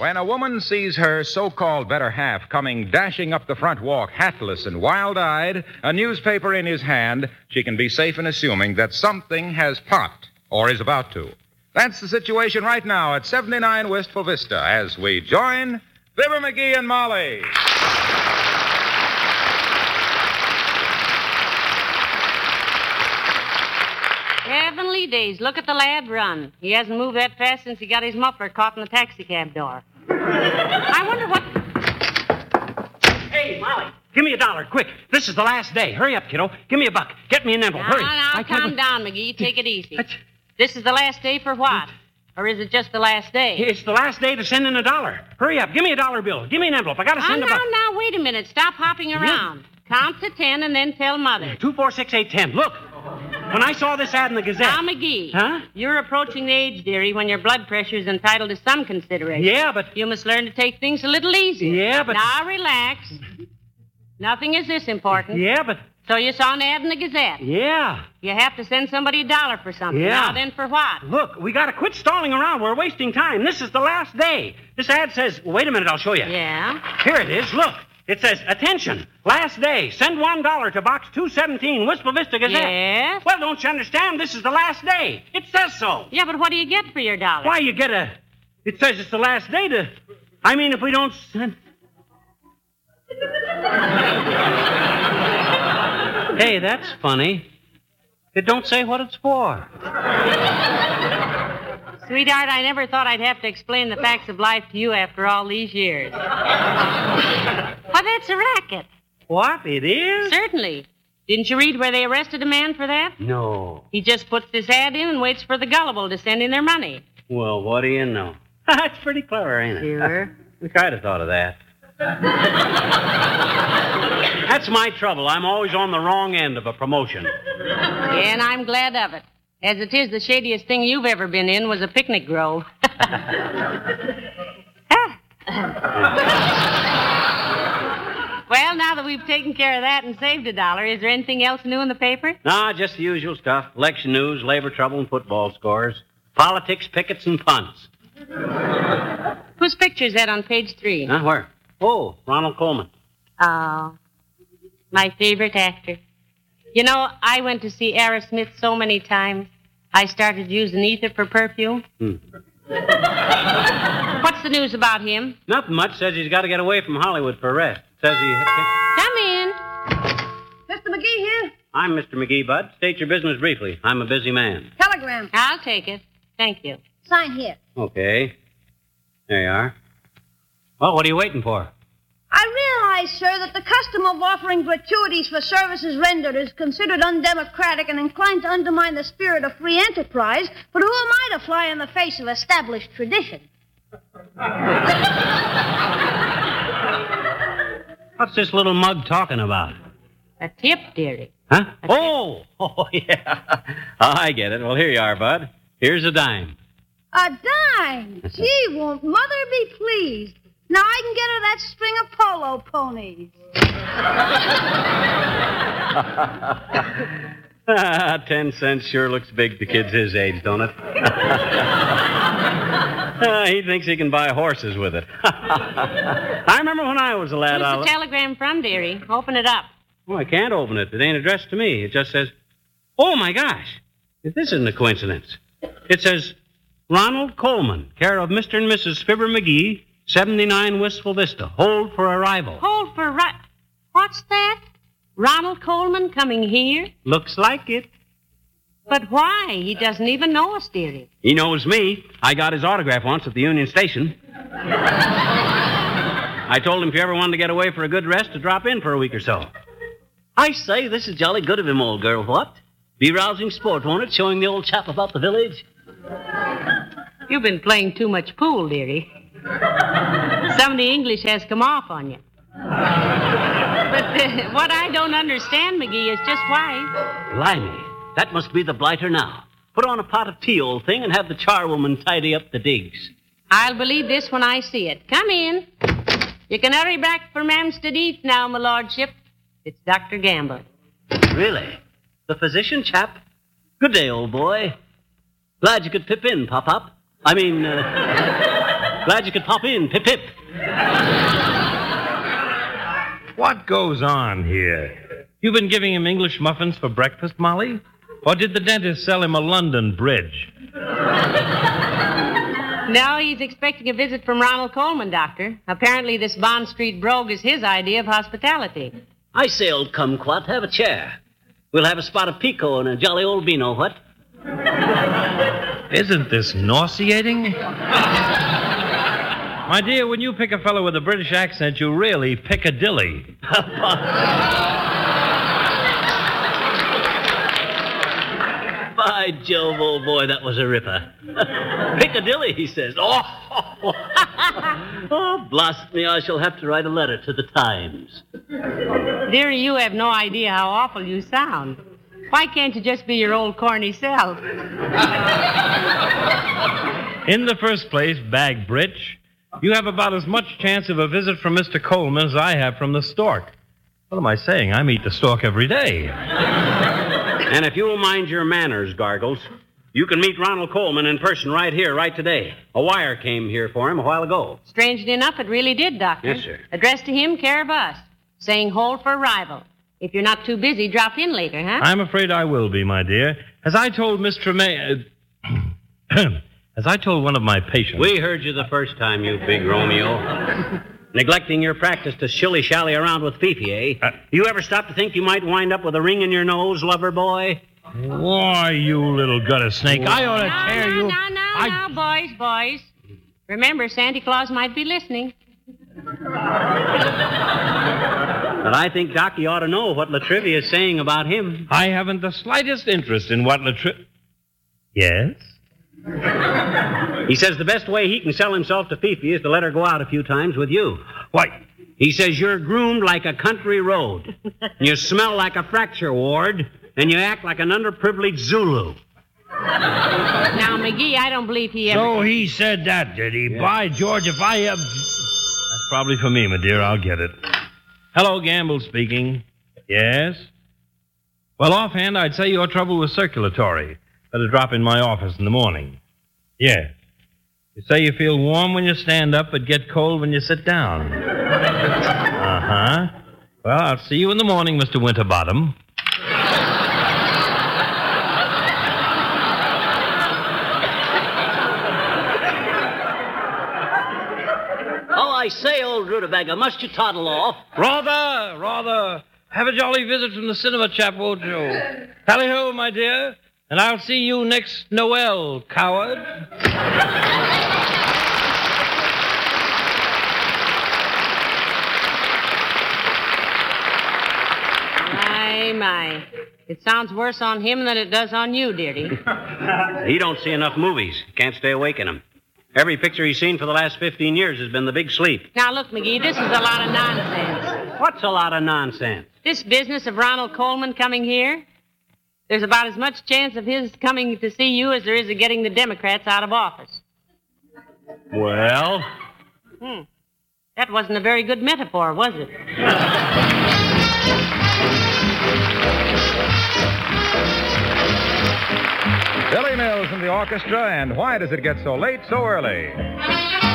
When a woman sees her so-called better half coming dashing up the front walk, hatless and wild-eyed, a newspaper in his hand, she can be safe in assuming that something has popped or is about to. That's the situation right now at 79 Wistful Vista as we join Fibber McGee and Molly. Heavenly days. Look at the lad run. He hasn't moved that fast since he got his muffler caught in the taxicab door. I wonder what... Hey, Molly, give me $1, quick. This is the last day. Hurry up, kiddo. Give me $1. Get me an envelope. Hurry. Now, calm down, McGee. Take it easy. This is the last day for what? Or is it just the last day? It's the last day to send in $1. Hurry up. Give me $1 bill. Give me an envelope. I got to send $1. Now, wait a minute. Stop hopping around. Yeah. Count to 10 and then tell Mother. 2, 4, 6, 8, 10. Look. When I saw this ad in the Gazette... Now, McGee. Huh? You're approaching the age, dearie, when your blood pressure is entitled to some consideration. Yeah, but... You must learn to take things a little easier. Yeah, but... Now, relax. Nothing is this important. Yeah, but... So you saw an ad in the Gazette? Yeah. You have to send somebody $1 for something. Yeah. Now then, for what? Look, we got to quit stalling around. We're wasting time. This is the last day. This ad says... Wait a minute, I'll show you. Yeah? Here it is. Look. It says, attention, last day, send $1 to Box 217, Wistful Vista Gazette. Yes? Well, don't you understand? This is the last day. It says so. Yeah, but what do you get for your $1? Why, you get a... It says it's the last day to... I mean, if we don't send... Hey, that's funny. It don't say what it's for. Sweetheart, I never thought I'd have to explain the facts of life to you after all these years. Why, that's a racket. What? It is? Certainly. Didn't you read where they arrested a man for that? No. He just puts this ad in and waits for the gullible to send in their money. Well, what do you know? That's pretty clever, ain't it? Sure. Wish I'd have thought of that. That's my trouble. I'm always on the wrong end of a promotion. Yeah, and I'm glad of it. As it is, the shadiest thing you've ever been in was a picnic grove. Well, now that we've taken care of that and saved $1, is there anything else new in the paper? Nah, just the usual stuff. Election news, labor trouble, and football scores. Politics, pickets, and punts. Whose picture is that on page 3? Huh? Where? Oh, Ronald Coleman. Oh, my favorite actor. You know, I went to see Aerosmith so many times, I started using ether for perfume. What's the news about him? Nothing much. Says he's got to get away from Hollywood for rest. Says he... Come in. Mr. McGee here? I'm Mr. McGee, Bud. State your business briefly. I'm a busy man. Telegram. I'll take it. Thank you. Sign here. Okay. There you are. Well, what are you waiting for? I realize, sir, that the custom of offering gratuities for services rendered is considered undemocratic and inclined to undermine the spirit of free enterprise, but who am I to fly in the face of established tradition? What's this little mug talking about? A tip, dearie. Huh? Oh, yeah. I get it. Well, here you are, Bud. Here's a dime. A dime? Gee, won't Mother be pleased? Now I can get her that string of polo ponies. 10 cents sure looks big to kids his age, don't it? He thinks he can buy horses with it. I remember when I was a lad. Who's the telegram from, dearie? Open it up. Oh, I can't open it. It ain't addressed to me. It just says, oh, my gosh. If this isn't a coincidence. It says, Ronald Coleman, care of Mr. and Mrs. Fibber McGee, 79 Wistful Vista. Hold for arrival. Hold for What's that? Ronald Coleman coming here? Looks like it. But why? He doesn't even know us, dearie. He knows me. I got his autograph once at the Union Station. I told him if you ever wanted to get away for a good rest, to drop in for a week or so. I say, this is jolly good of him, old girl, what? Be rousing sport, won't it, showing the old chap about the village? You've been playing too much pool, dearie. Some of the English has come off on you. But what I don't understand, McGee, is just why. Blimey, that must be the blighter now. Put on a pot of tea, old thing, and have the charwoman tidy up the digs. I'll believe this when I see it. Come in. You can hurry back from Amstead Heath now, my lordship. It's Dr. Gamble. Really? The physician chap? Good day, old boy. Glad you could pip in, Pop-Pop. I mean, Glad you could pop in. Pip, pip. What goes on here? You've been giving him English muffins for breakfast, Molly? Or did the dentist sell him a London bridge? No, he's expecting a visit from Ronald Coleman, Doctor. Apparently this Bond Street brogue is his idea of hospitality. I say, old kumquat, have a chair. We'll have a spot of pico and a jolly old vino, what? Isn't this nauseating? My dear, when you pick a fellow with a British accent, you really Piccadilly. By Jove, old boy, that was a ripper. Piccadilly, he says. Oh, blast me, I shall have to write a letter to the Times. Dearie, you have no idea how awful you sound. Why can't you just be your old corny self? In the first place, bag britch, you have about as much chance of a visit from Mr. Coleman as I have from the stork. What am I saying? I meet the stork every day. And if you'll mind your manners, Gargles, you can meet Ronald Coleman in person right here, right today. A wire came here for him a while ago. Strangely enough, it really did, Doctor. Yes, sir. Addressed to him, care of us. Saying hold for arrival. If you're not too busy, drop in later, huh? I'm afraid I will be, my dear. As I told Miss Tremaine... as I told one of my patients... We heard you the first time, you big Romeo. Neglecting your practice to shilly-shally around with Fifi, eh? You ever stop to think you might wind up with a ring in your nose, lover boy? Why, you little gutter snake. I ought to tear you... No, boys. Remember, Santa Claus might be listening. But I think Doc, you ought to know what Latrivia is saying about him. I haven't the slightest interest in what Yes? He says the best way he can sell himself to Fifi is to let her go out a few times with you. Why? He says you're groomed like a country road. You smell like a fracture ward, and you act like an underprivileged Zulu. Now, McGee, I don't believe he ever... So he said that, did he? Yeah. By George, if I have... That's probably for me, my dear. I'll get it. Hello, Gamble speaking. Yes? Well, offhand, I'd say your trouble was circulatory. Better drop in my office in the morning. Yes. You say you feel warm when you stand up, but get cold when you sit down. Uh-huh. Well, I'll see you in the morning, Mr. Winterbottom. I say, old rutabaga, must you toddle off? Rather. Have a jolly visit from the cinema chap, won't you? Tally-ho, my dear. And I'll see you next Noel, coward. My. It sounds worse on him than it does on you, dearie. He don't see enough movies. Can't stay awake in them. Every picture he's seen for the last 15 years has been The Big Sleep. Now, look, McGee, this is a lot of nonsense. What's a lot of nonsense? This business of Ronald Coleman coming here, there's about as much chance of his coming to see you as there is of getting the Democrats out of office. Well? That wasn't a very good metaphor, was it? Billy Mills and the orchestra, and Why Does It Get So Late So Early?